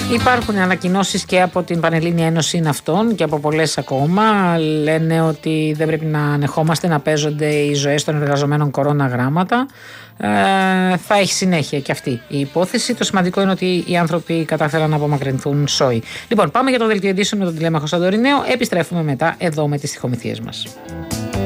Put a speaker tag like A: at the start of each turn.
A: Υπάρχουν ανακοινώσεις και από την Πανελλήνια Ένωση Ναυτών και από πολλές ακόμα. Λένε ότι δεν πρέπει να ανεχόμαστε να παίζονται οι ζωές των εργαζομένων κορώνα γράμματα. Θα έχει συνέχεια και αυτή η υπόθεση. Το σημαντικό είναι ότι οι άνθρωποι κατάφεραν να απομακρυνθούν σόι. Λοιπόν, πάμε για το δελτίο ειδήσεων με τον τηλέμαχο Σαντορινέο. Επιστρέφουμε μετά εδώ με τις τυχομηθίες μας.